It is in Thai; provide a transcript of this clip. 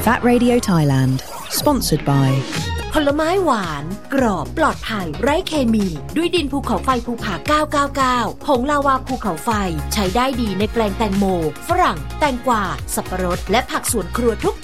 That Radio Thailand Sponsored by ผลไม้หวานกรอบปลอดภัยไร้เคมีด้วยดินภูเขาไฟภูผา999ผงลาวาภูเขาไฟใช้ได้ดีในแปลงแตงโมฝรั่งแตงกวาสับปะรดและผักสวนครัวทุก